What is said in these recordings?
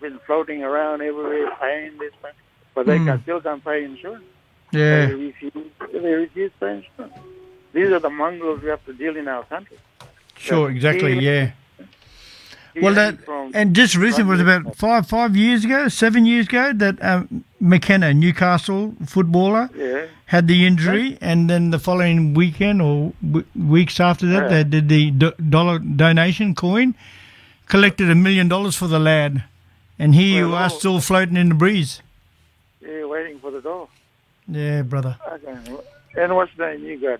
been floating around everywhere paying this, but they still can't pay insurance. Yeah. They refuse to pay insurance. These are the mongrels we have to deal in our country. Sure, exactly, yeah. Well, and just recently, was about 5 years ago, 7 years ago, that McKenna, Newcastle footballer, had the injury, and then the following weekend or weeks after that, they did the dollar donation coin, collected $1 million for the lad, and here you are still floating in the breeze. Yeah, waiting for the door. Yeah, brother. Okay. And what's the name you got?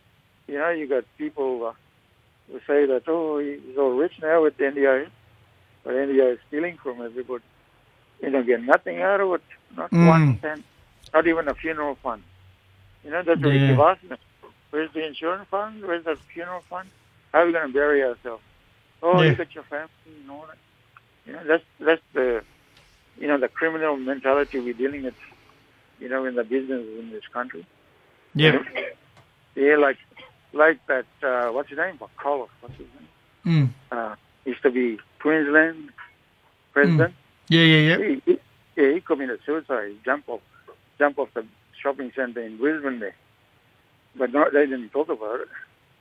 You got people who say that, oh, he's all rich now with NDIS, but NDIS is stealing from everybody. You don't get nothing out of it, not 1 cent, not even a funeral fund. That's what we keep asking. Where's the insurance fund? Where's the funeral fund? How are we going to bury ourselves? Oh, you got your family and all that. That's the, the criminal mentality we're dealing with, in the business in this country. Yeah. Yeah, like that, what's his name? McAuliffe, what's his name? Used to be Queensland president. Yeah. He committed suicide. He jumped off the shopping centre in Brisbane there. But they didn't talk about it.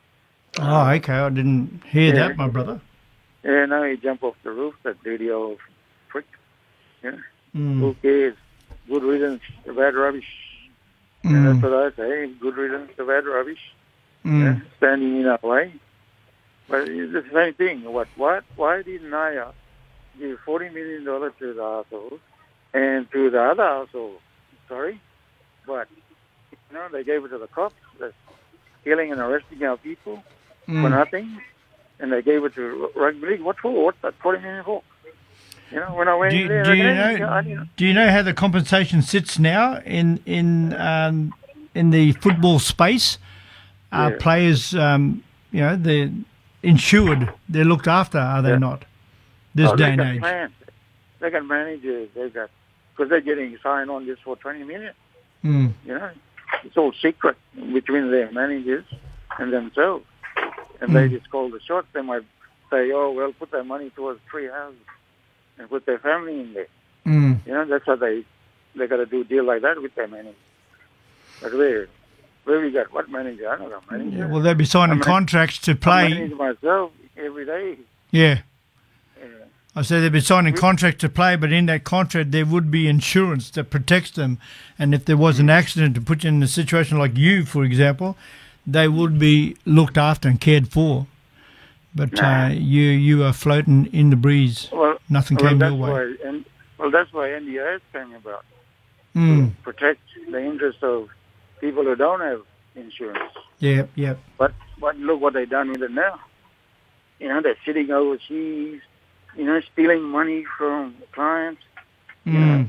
Oh, okay. I didn't hear that, my brother. Yeah, no, he jumped off the roof, that dirty old prick. Yeah. Who cares? Good riddance to bad rubbish. That's what I say. Good riddance to bad rubbish. Standing in our way. But it's the same thing. Why didn't I give $40 million to the household and to the other household? Sorry? But, they gave it to the cops that's killing and arresting our people for nothing. And they gave it to rugby league. What for? What's that $40 million for? When I went in there... Do you know how the compensation sits now in the football space? Players, they're insured, they're looked after, are they not? This day and age. They got managers, because they're getting signed on just for $20 million. It's all secret between their managers and themselves. And they just call the shots. They might say, oh, well, put their money towards 3 houses and put their family in there. That's how they got to do a deal like that with their managers. But where we got what manager? I don't know manager. Yeah, well, they'll be signing contracts to play. I manage myself every day. Yeah. I said they'd be signing contracts to play, but in that contract there would be insurance that protects them. And if there was an accident to put you in a situation like you, for example, they would be looked after and cared for. But you are floating in the breeze. Nothing came your way. That's why NDIS came about. To protect the interests of people who don't have insurance. Yep. But look what they've done with it now. They're sitting overseas, stealing money from clients. Billions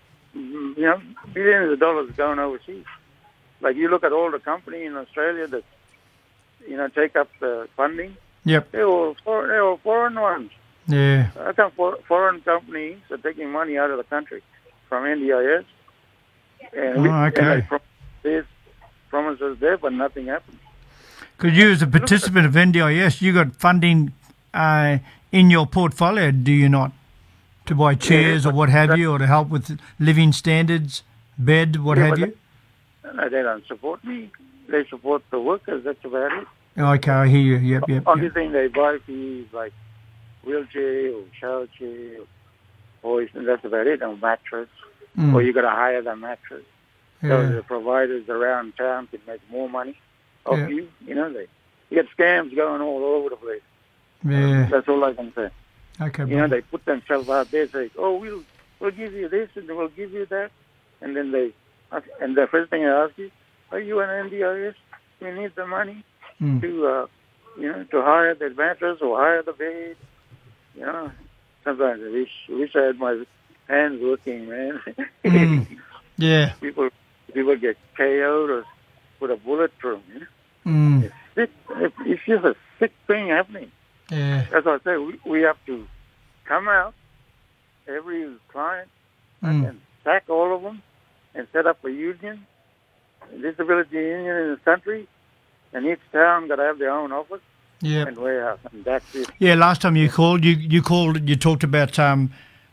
of dollars going overseas. Like you look at all the companies in Australia that, take up the funding. Yep. They're all foreign ones. Yeah. How come foreign companies are taking money out of the country from NDIS? And there's promises there, but nothing happens. Because you, as a participant of NDIS, you got funding in your portfolio, do you not? To buy chairs or what have you, or to help with living standards, bed, what have you? They don't support me. They support the workers, that's about it. Okay, I hear you. Yep. Only thing they buy for you is like wheelchair or shower chair or that's about it, or mattress. Or you got to hire the mattress. So the providers around town can make more money off you. You get scams going all over the place. Yeah. That's all I can say. Okay. They put themselves out there, say, "Oh, we'll give you this and we'll give you that," and then the first thing I ask you, "Are you an NDIS? We need the money to hire the mattress or hire the bed." Sometimes I wish I had my hands working, man. Yeah. People get KO'd or put a bullet through them. It's sick. It's just a sick thing happening. Yeah. That's what I say. We have to come out, every client, and sack all of them and set up a union, a disability union in this country, and each town got to have their own office and warehouse, and that's it. Yeah, last time you called, you talked about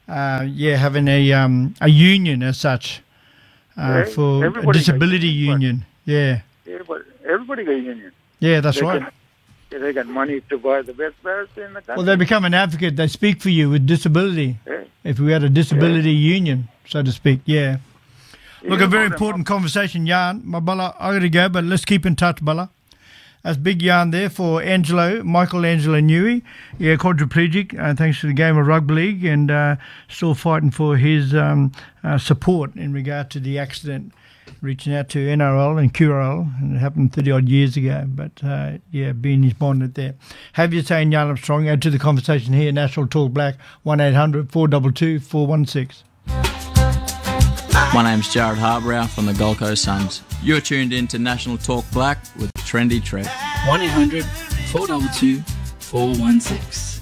having a union as such for a disability union. Yeah, but everybody got a union. Yeah, that's right. They got money to buy the best players in the country. Well, they become an advocate. They speak for you with disability. Yeah. If we had a disability union, so to speak, yeah. Look, a very important conversation, Jan. My Bala, I got to go, but let's keep in touch, Bala. That's big yarn there for Michael Angelo Newey, quadriplegic, thanks to the game of rugby league, and still fighting for his support in regard to the accident, reaching out to NRL and QRL, and it happened 30-odd years ago, but being his bonded there. Have you saying Jan Armstrong, add to the conversation here, National Talk Black, 1-800-422-416. My name's Jared Harbrow from the Gold Coast Suns. You're tuned in to National Talk Black with Trendy Trev. 1-800-422-416.